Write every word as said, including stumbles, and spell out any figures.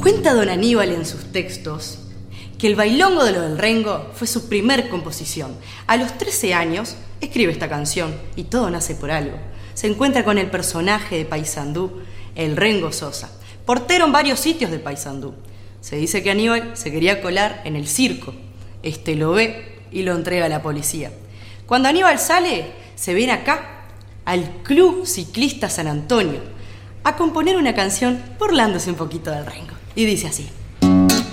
Cuenta don Aníbal en sus textos que el bailongo de lo del Rengo fue su primer composición. A los trece años escribe esta canción y todo nace por algo. Se encuentra con el personaje de Paysandú, el Rengo Sosa, portero en varios sitios de Paysandú. Se dice que Aníbal se quería colar en el circo. Este lo ve y lo entrega a la policía. Cuando Aníbal sale, se viene acá, al Club Ciclista San Antonio, a componer una canción burlándose un poquito del Rengo. Y dice así.